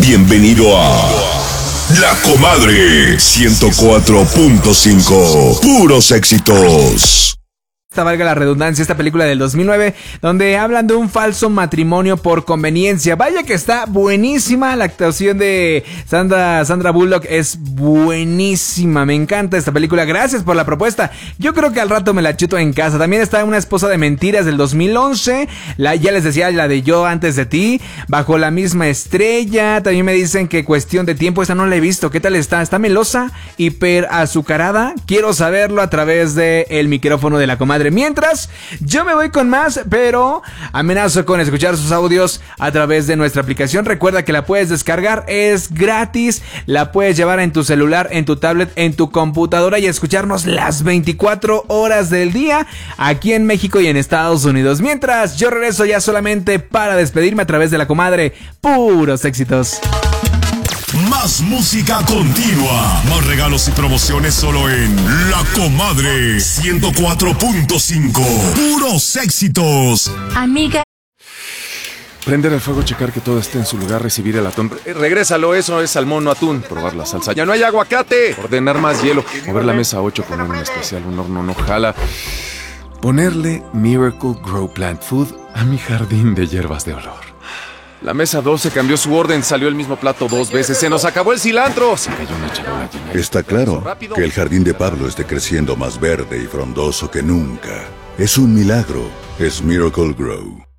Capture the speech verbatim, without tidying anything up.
Bienvenido a La Comadre ciento cuatro punto cinco. Puros éxitos. Esta, valga la redundancia, esta película del dos mil nueve, donde hablan de un falso matrimonio por conveniencia. Vaya que está buenísima, la actuación de Sandra, Sandra Bullock es buenísima, me encanta esta película, gracias por la propuesta. Yo creo que al rato me la chuto en casa. También está Una esposa de mentiras del dos mil once, la, ya les decía, la de Yo antes de ti, Bajo la misma estrella. También me dicen que Cuestión de tiempo, esta no la he visto. ¿Qué tal está? ¿Está melosa? ¿Hiper azucarada? Quiero saberlo a través del micrófono de La Comadre. Mientras, yo me voy con más, pero amenazo con escuchar sus audios a través de nuestra aplicación. Recuerda que la puedes descargar, es gratis, la puedes llevar en tu celular, en tu tablet, en tu computadora y escucharnos las veinticuatro horas del día aquí en México y en Estados Unidos. Mientras, yo regreso ya solamente para despedirme a través de La Comadre. Puros éxitos. Más música continua. Más regalos y promociones solo en La Comadre ciento cuatro punto cinco. Puros éxitos. Amiga. Prender el fuego, checar que todo esté en su lugar, recibir el atún. Eh, regrésalo, eso es salmón, no atún. Probar la salsa. ¡Ya no hay aguacate! Ordenar más hielo. Mover la mesa a ocho, poner un especial, un horno no jala. Ponerle Miracle Grow Plant Food a mi jardín de hierbas de olor. La mesa doce cambió su orden, salió el mismo plato dos veces, se nos acabó el cilantro. Se cayó una charola llena. Está claro que el jardín de Pablo esté creciendo más verde y frondoso que nunca. Es un milagro, es Miracle Grow.